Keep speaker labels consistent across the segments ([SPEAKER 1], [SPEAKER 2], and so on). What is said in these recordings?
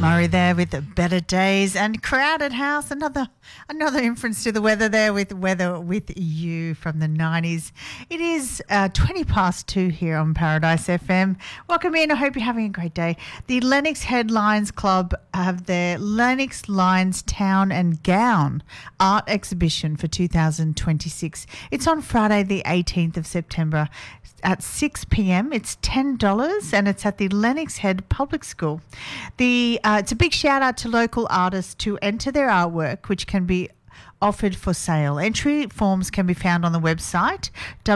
[SPEAKER 1] Murray there with Better Days and Crowded House. Another inference to the weather there with Weather With You from the 90s. It is 2 here on Paradise FM. Welcome in. I hope you're having a great day. The Lennox Head Lions Club have their Lennox Lions Town and Gown art exhibition for 2026. It's on Friday the 18th of September at 6 p.m. It's $10 and it's at the Lennox Head Public School. It's a big shout out to local artists to enter their artwork, which can be offered for sale. Entry forms can be found on the website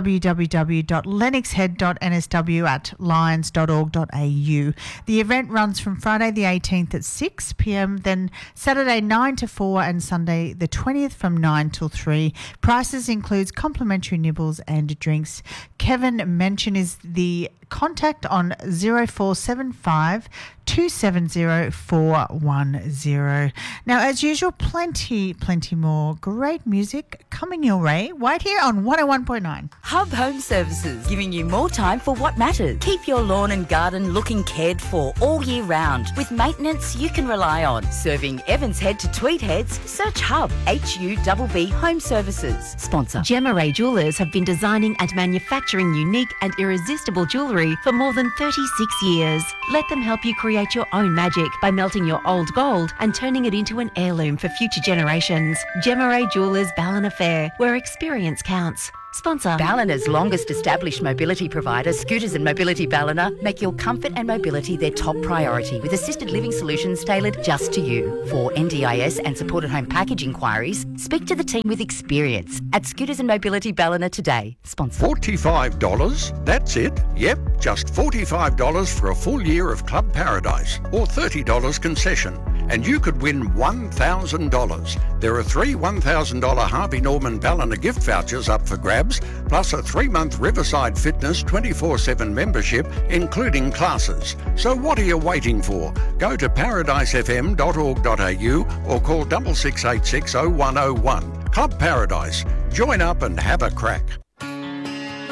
[SPEAKER 1] www.lennoxhead.nsw@lions.org.au. The event runs from Friday the 18th at 6 p.m, then Saturday 9 to 4 and Sunday the 20th from 9 till 3. Prices includes complimentary nibbles and drinks. Kevin Mention is the contact on 0475 270 410. Now, as usual, plenty more great music coming your way right here on 101.9.
[SPEAKER 2] Hub Home Services, giving you more time for what matters. Keep your lawn and garden looking cared for all year round with maintenance you can rely on. Serving Evans Head to Tweed Heads, search Hub, HUBB Home Services. Sponsor.
[SPEAKER 3] Gemma Ray Jewellers have been designing and manufacturing unique and irresistible jewellery for more than 36 years. Let them help you create your own magic by melting your old gold and turning it into an heirloom for future generations. Gemma Ray Jewellers Ballina Fair, where experience counts. Sponsor.
[SPEAKER 2] Ballina's longest established mobility provider, Scooters and Mobility Ballina, make your comfort and mobility their top priority with assisted living solutions tailored just to you. For NDIS and supported home package inquiries, speak to the team with experience at Scooters and Mobility Ballina today. Sponsor.
[SPEAKER 4] $45? That's it? Yep, just $45 for a full year of Club Paradise or $30 concession. And you could win $1,000. There are 3 $1,000 Harvey Norman Ballina gift vouchers up for grabs, plus a 3-month Riverside Fitness 24/7 membership, including classes. So what are you waiting for? Go to paradisefm.org.au or call 6686 0101. Club Paradise. Join up and have a crack.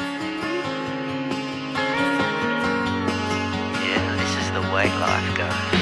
[SPEAKER 5] Yeah, this is the way life goes.